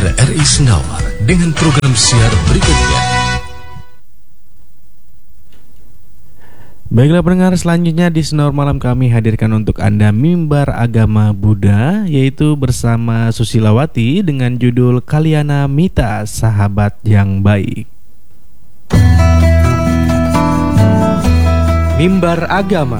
RRI Senawar dengan program siar berikutnya. Baiklah pendengar, selanjutnya di Senawar Malam kami hadirkan untuk Anda Mimbar Agama Buddha, yaitu bersama Susilawati dengan judul Kalyana Mita, Sahabat yang Baik. Mimbar Agama.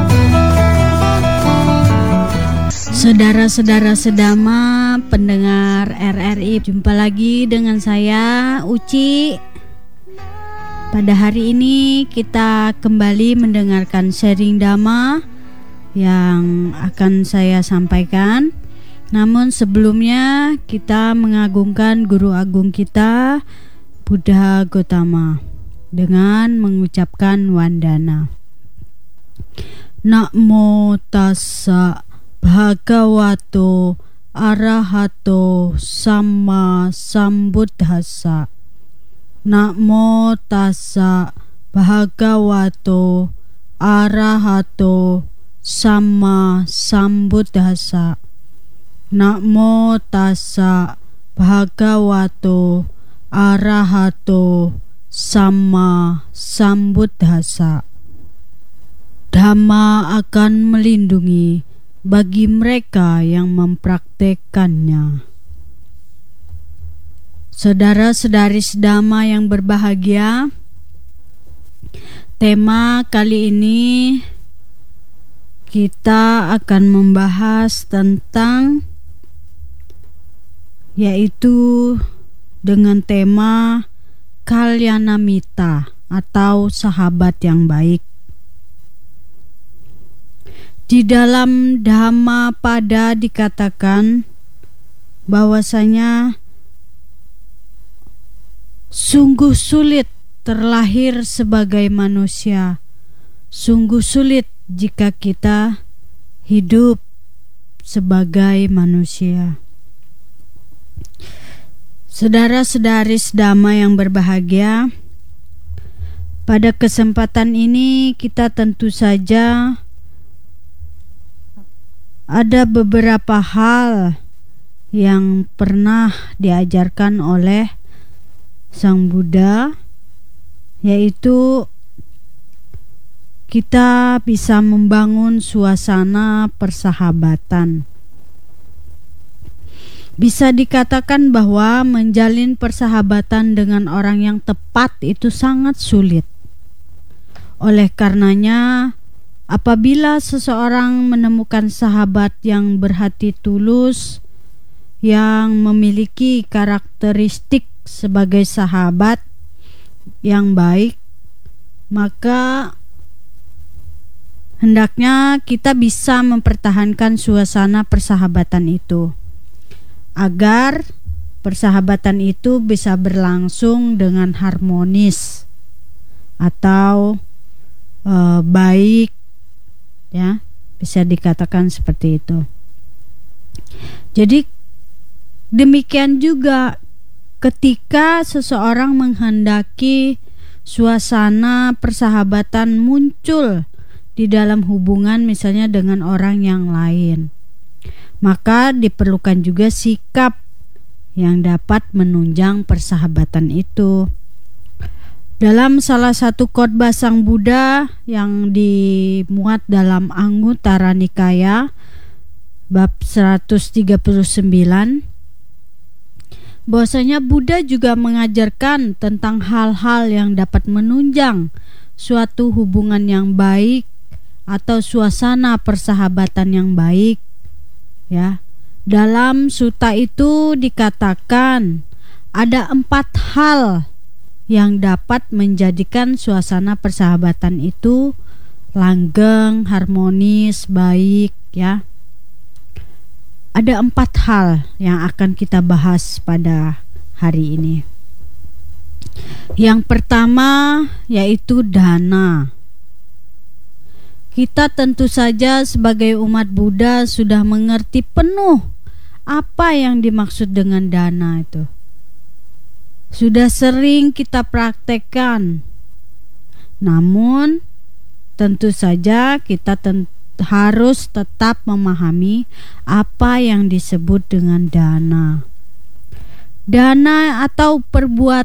Saudara-saudara sedama pendengar RRI, jumpa lagi dengan saya Uci. Pada hari ini kita kembali mendengarkan sharing Dhamma yang akan saya sampaikan. Namun sebelumnya kita mengagungkan Guru Agung kita, Buddha Gautama, dengan mengucapkan wandana. Namo tassa bhagavato arahato samma sambuddhassa. Namo tassa bhagavato arahato samma sambuddhassa. Namo tassa bhagavato arahato samma sambuddhassa. Dhamma akan melindungi bagi mereka yang mempraktekannya. Saudara-saudari sedama yang berbahagia, tema kali ini kita akan membahas tentang, yaitu dengan tema Kalyana Mita atau sahabat yang baik. Di dalam Dhammapada dikatakan bahwasanya sungguh sulit terlahir sebagai manusia. Sungguh sulit jika kita hidup sebagai manusia. Saudara-saudari sedama yang berbahagia, pada kesempatan ini kita tentu saja ada beberapa hal yang pernah diajarkan oleh Sang Buddha, yaitu kita bisa membangun suasana persahabatan. Bisa dikatakan bahwa menjalin persahabatan dengan orang yang tepat itu sangat sulit. Oleh karenanya, apabila seseorang menemukan sahabat yang berhati tulus, yang memiliki karakteristik sebagai sahabat yang baik, maka hendaknya kita bisa mempertahankan suasana persahabatan itu agar persahabatan itu bisa berlangsung dengan harmonis atau baik, ya, bisa dikatakan seperti itu. Jadi demikian juga ketika seseorang menghendaki suasana persahabatan muncul di dalam hubungan misalnya dengan orang yang lain, maka diperlukan juga sikap yang dapat menunjang persahabatan itu. Dalam salah satu khotbah Sang Buddha yang dimuat dalam Anguttara Nikaya bab 139, bahwasanya Buddha juga mengajarkan tentang hal-hal yang dapat menunjang suatu hubungan yang baik atau suasana persahabatan yang baik, ya. Dalam sutta itu dikatakan ada 4 hal yang dapat menjadikan suasana persahabatan itu langgeng, harmonis, baik, ya. Ada 4 hal yang akan kita bahas pada hari ini. Yang pertama yaitu dana. Kita tentu saja sebagai umat Buddha sudah mengerti penuh apa yang dimaksud dengan dana itu. Sudah sering kita praktekkan. Namun tentu saja kita harus tetap memahami apa yang disebut dengan dana. dana atau perbuatan